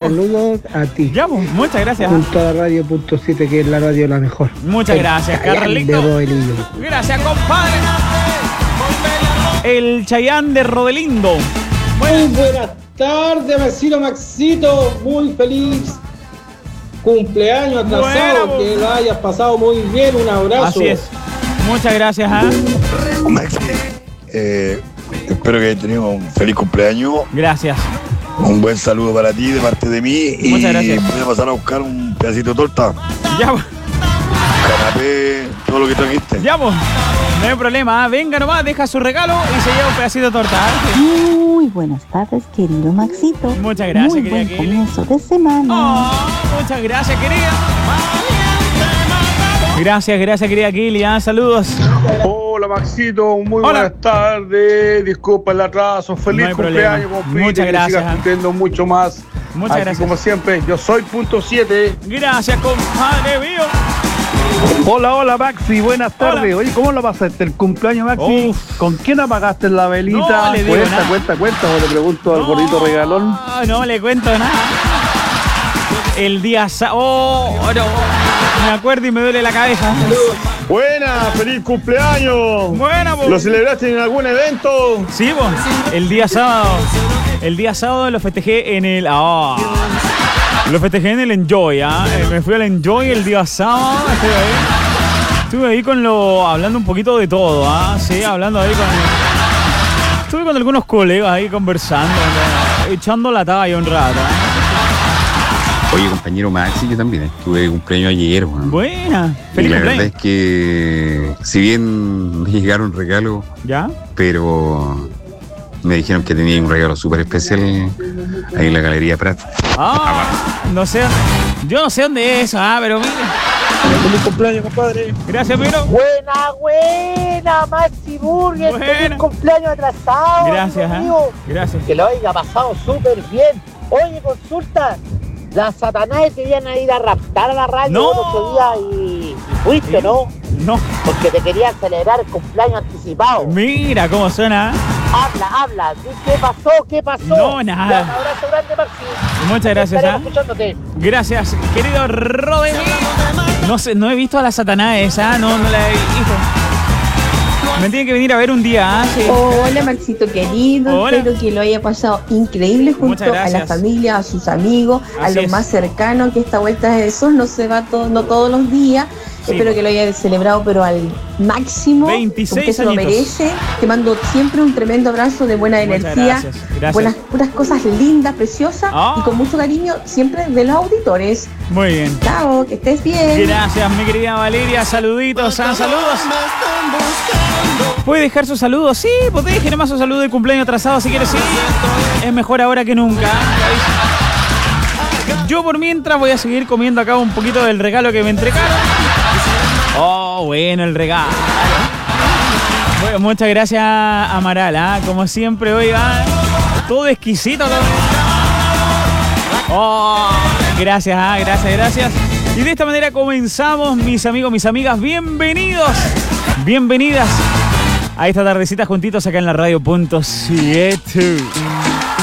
Saludos a ti. Ya, pues, muchas gracias. Junto a la radio.7, que es la radio la mejor. Muchas gracias, Carlito. Gracias, compadre. El Chayán de Rodelindo. Muy buenas tardes, vecino Maxito. Muy feliz cumpleaños atrasado. Bueno, que lo hayas pasado muy bien. Un abrazo. Así es. Muchas gracias, Maxi, espero que hayas tenido un feliz cumpleaños. Gracias. Un buen saludo para ti de parte de mí. Muchas gracias. Puedes pasar a buscar un pedacito de torta. Ya, Canapé, todo lo que trajiste. ya, pues. No hay problema. Venga nomás, deja su regalo y se lleva un pedacito de torta. Muy buenas tardes, querido Maxito. Muchas gracias, muy querida buen Kelly. comienzo de semana. Oh, muchas gracias, querida. Gracias, querida Kelly. Saludos. Hola Maxito, muy Hola. buenas tardes. Disculpa el atraso. Feliz No hay cumpleaños, problema. compite, Muchas que gracias. sigas cumpliendo mucho más. Muchas Aquí, gracias. como siempre, yo soy .7. Gracias, compadre mío. Hola Maxi, buenas tardes. Oye, ¿cómo lo pasaste el cumpleaños, Maxi? Uf. ¿Con quién apagaste la velita? No le digo nada. Cuenta, o le pregunto al gordito regalón. No le cuento nada. El día no. Me acuerdo y me duele la cabeza. Buena, feliz cumpleaños. Buena, po. ¿Lo celebraste en algún evento? Sí, po. El día sábado lo festejé en el... Lo festejé en el Enjoy, me fui al Enjoy el día sábado. Estuve ahí hablando un poquito de todo, sí, hablando ahí estuve con algunos colegas ahí conversando, echando la talla un rato. Oye, compañero Maxi, yo también tuve cumpleaños ayer, man. Buena, Y feliz la verdad cumpleaños. es que, si bien me llegaron regalos, ¿Ya? pero me dijeron que tenía un regalo súper especial ahí en la Galería Prat. No sé, yo no sé dónde es, pero mira. Feliz cumpleaños, compadre. Gracias, Piro. Buena, Maxi Burger. Buena. Feliz cumpleaños atrasado. Gracias, amigo. Gracias. Que lo haya pasado súper bien. Oye, consulta. Las Satanás te iban a ir a raptar a la radio No. el otro día y fuiste, ¿no? No. Porque te querían celebrar el cumpleaños anticipado. Mira cómo suena. Habla. ¿Qué pasó? No, nada. Un abrazo grande, Maxi. Muchas gracias, Estaremos escuchándote. Gracias, querido Rodney. No sé, no he visto a la Satanás esa, no la he visto. Me tienen que venir a ver un día, sí. Hola Maxito querido, Hola. espero que lo haya pasado increíble junto Muchas a gracias. la familia, a sus amigos, a Así los es. más cercanos, que esta vuelta de sol no se va no todos los días. Sí. Espero que lo haya celebrado pero al máximo, 26 porque se lo añitos. merece. Te mando siempre un tremendo abrazo de buena Muchas energía, gracias. puras cosas lindas, preciosas y con mucho cariño siempre de los auditores. Muy bien. Chao, que estés bien. Gracias, mi querida Valeria. Saluditos, saludos. ¿Puede dejar su saludo? Sí, pues deje nomás su saludo de cumpleaños atrasado si quiere, sí. Es mejor ahora que nunca. Yo por mientras voy a seguir comiendo acá un poquito del regalo que me entregaron. Oh, bueno, el regalo. Bueno, muchas gracias, Amaral, como siempre hoy, todo exquisito. Oh, gracias, gracias. Y de esta manera comenzamos, mis amigos, mis amigas. Bienvenidas a esta tardecita juntitos acá en la radio.7.